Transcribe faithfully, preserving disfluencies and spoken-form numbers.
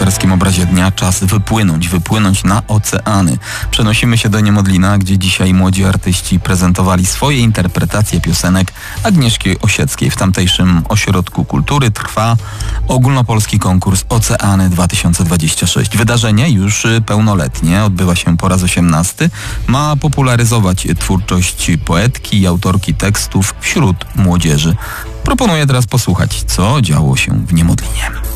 bohaterskim obrazie dnia czas wypłynąć, wypłynąć na oceany. Przenosimy się do Niemodlina, gdzie dzisiaj młodzi artyści prezentowali swoje interpretacje piosenek Agnieszki Osieckiej. W tamtejszym ośrodku kultury trwa ogólnopolski konkurs Oceany dwa tysiące dwadzieścia sześć. Wydarzenie już pełnoletnie, odbywa się po raz osiemnasty, ma popularyzować twórczość poetki i autorki tekstów wśród młodzieży. Proponuję teraz posłuchać, co działo się w Niemodlinie.